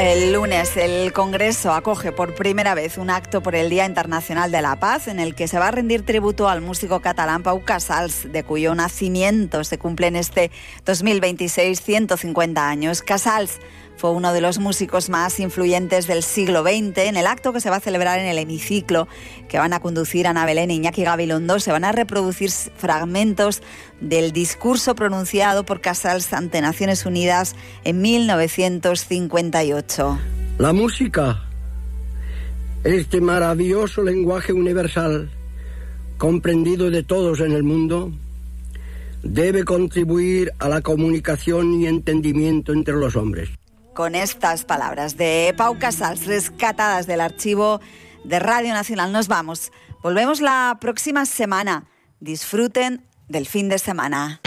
El lunes el Congreso acoge por primera vez un acto por el Día Internacional de la Paz en el que se va a rendir tributo al músico catalán Pau Casals, de cuyo nacimiento se cumplen este 2026 150 años. Casals fue uno de los músicos más influyentes del siglo XX. En el acto que se va a celebrar en el hemiciclo, que van a conducir Ana Belén e Iñaki Gabilondo, se van a reproducir fragmentos del discurso pronunciado por Casals ante Naciones Unidas en 1958. La música, este maravilloso lenguaje universal, comprendido de todos en el mundo, debe contribuir a la comunicación y entendimiento entre los hombres. Con estas palabras de Pau Casals, rescatadas del archivo de Radio Nacional, nos vamos. Volvemos la próxima semana. Disfruten del fin de semana.